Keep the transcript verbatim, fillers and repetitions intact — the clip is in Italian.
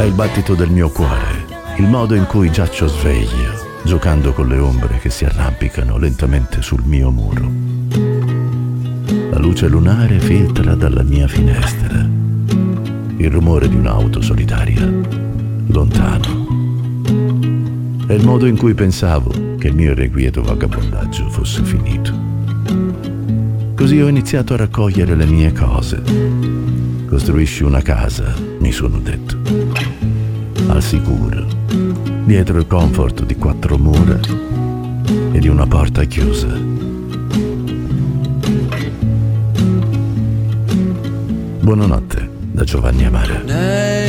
È il battito del mio cuore, il modo in cui giaccio sveglio, giocando con le ombre che si arrampicano lentamente sul mio muro. La luce lunare filtra dalla mia finestra, il rumore di un'auto solitaria, lontano. È il modo in cui pensavo che il mio irrequieto vagabondaggio fosse finito. Così ho iniziato a raccogliere le mie cose. Costruisci una casa, mi sono detto, al sicuro, dietro il comfort di quattro mura e di una porta chiusa. Buonanotte da Giovanni Amara.